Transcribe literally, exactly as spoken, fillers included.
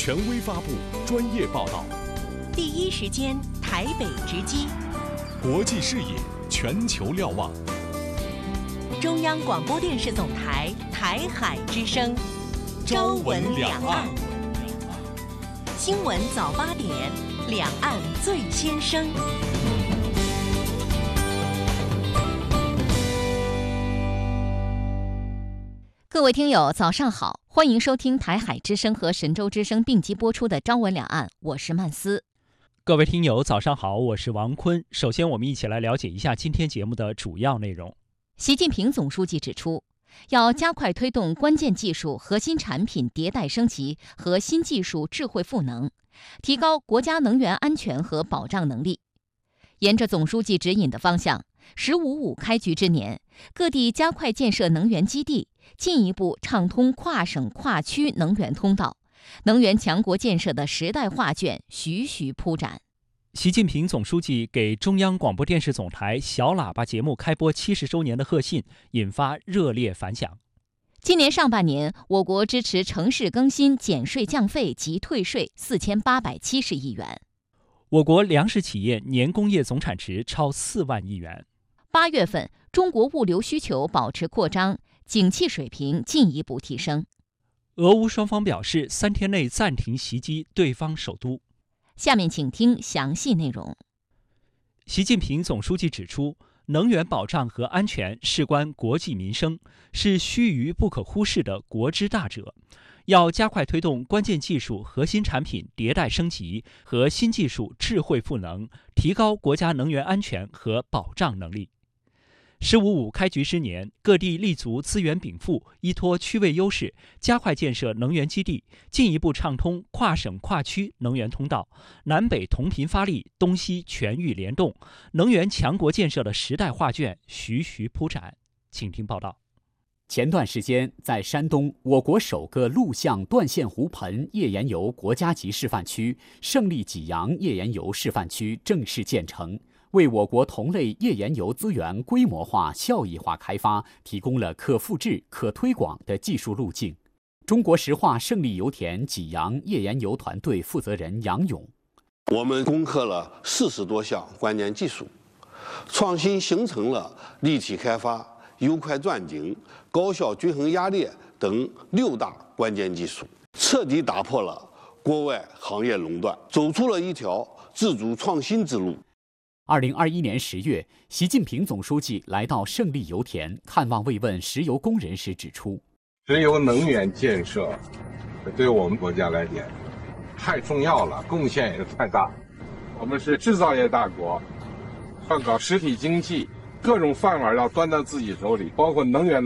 权威发布，专业报道， 第一时间台北直击， 国际视野，全球瞭望。 中央广播电视总台台海之声，朝闻两岸。新闻早八点，两岸最先声。 各位听友，早上好，欢迎收听台海之声和神州之声并机播出的《朝闻两岸》，我是曼斯。 各位听友，早上好，我是王坤。首先，我们一起来了解一下今天节目的主要内容。 习近平总书记指出，要加快推动关键技术核心产品迭代升级和新技术智慧赋能，提高国家能源安全和保障能力。沿着总书记指引的方向，十五五开局之年，各地加快建设能源基地，进一步畅通跨省跨区能源通道，能源强国建设的时代画卷徐徐铺展。 习近平总书记给中央广播电视总台小喇叭节目开播七十周年的贺信，引发热烈反响。 今年上半年，我国支持城市更新减税降费及退税四千八百七十亿元。 我国粮食企业年工业总产值超四万亿元。 八月份，中国物流需求保持扩张，景气水平进一步提升。 俄乌双方表示三天内暂停袭击对方首都。 下面请听详细内容。 习近平总书记指出，能源保障和安全事关国计民生，是须臾不可忽视的国之大者。要加快推动关键技术核心产品迭代升级和新技术智慧赋能，提高国家能源安全和保障能力。十五五开局之年，各地立足资源禀赋，依托区位优势，加快建设能源基地，进一步畅通跨省跨区能源通道，南北同频发力，东西全域联动，能源强国建设的时代画卷徐徐铺展。请听报道。 前段时间，在山东，我国首个陆相断线湖盆页岩油国家级示范区胜利济阳页岩油示范区正式建成，为我国同类页岩油资源规模化、效益化开发提供了可复制、可推广的技术路径。中国石化胜利油田济阳页岩油团队负责人杨勇： 我们攻克了四十多项关键技术，创新形成了立体开发、优快钻井、高效均衡压裂等六大关键技术，彻底打破了国外行业垄断，走出了一条自主创新之路。 二零二一年十月，习近平总书记来到胜利油田看望慰问石油工人时指出， 石油能源建设对我们国家来讲太重要了，贡献也是太大。我们是制造业大国，要搞实体经济，各种饭碗要端到自己手里，包括能源